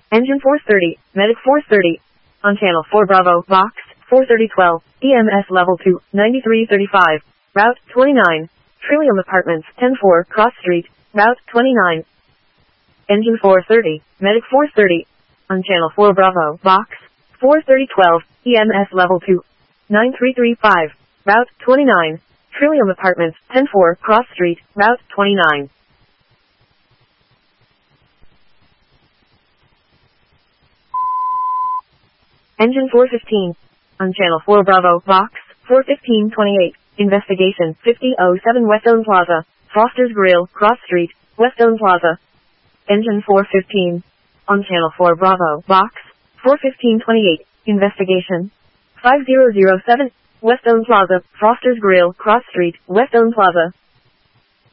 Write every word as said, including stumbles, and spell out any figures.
Engine four thirty, Medic four thirty. On channel four Bravo, Box, four thirty twelve, E M S level two, ninety-three thirty-five, Route twenty-nine. Trillium Apartments, ten four, Cross Street, Route twenty-nine. Engine four thirty, Medic four thirty. On channel four Bravo, Box, four thirty twelve, E M S level two, nine three three five, Route twenty-nine. Trillium Apartments, ten four, Cross Street, Route twenty-nine. Engine four fifteen. On channel four Bravo, Box, four fifteen twenty-eight. Investigation, fifty oh seven Westone Plaza, Foster's Grill, Cross Street, Westone Plaza. Engine four fifteen. On channel four Bravo, Box, four fifteen twenty-eight. Investigation. five thousand seven, Westone Plaza, Foster's Grill, Cross Street, Westone Plaza.